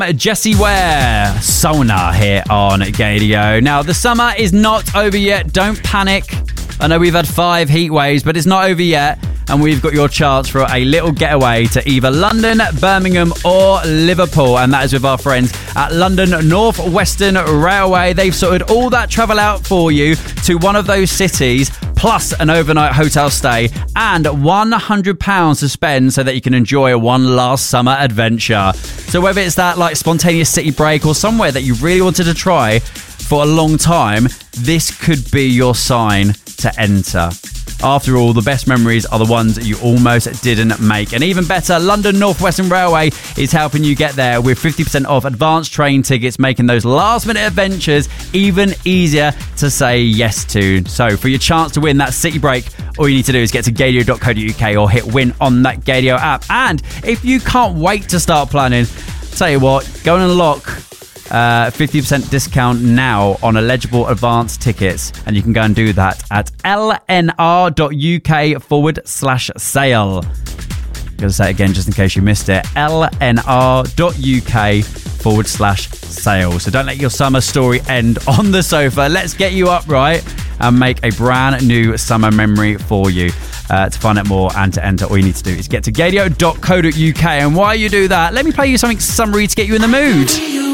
Jessie Ware, Sonar here on Gaydio. Now, the summer is not over yet. Don't panic. I know we've had 5 heat waves, but it's not over yet. And we've got your chance for a little getaway to either London, Birmingham or Liverpool. And that is with our friends at London North Western Railway. They've sorted all that travel out for you to one of those cities, plus an overnight hotel stay and £100 to spend so that you can enjoy one last summer adventure. So whether it's that like spontaneous city break or somewhere that you really wanted to try for a long time, this could be your sign to enter. After all, the best memories are the ones that you almost didn't make. And even better, London North Western Railway is helping you get there with 50% off advanced train tickets, making those last-minute adventures even easier to say yes to. So for your chance to win that city break, all you need to do is get to gaydio.co.uk or hit win on that Gaydio app. And if you can't wait to start planning, tell you what, go and unlock 50% discount now on eligible advance tickets, and you can go and do that at lnr.uk/sale. I'm going to say it again just in case you missed it. lnr.uk/sale. So don't let your summer story end on the sofa. Let's get you upright and make a brand new summer memory for you. To find out more and to enter, all you need to do is get to gaydio.co.uk. And while you do that, let me play you something summery to get you in the mood.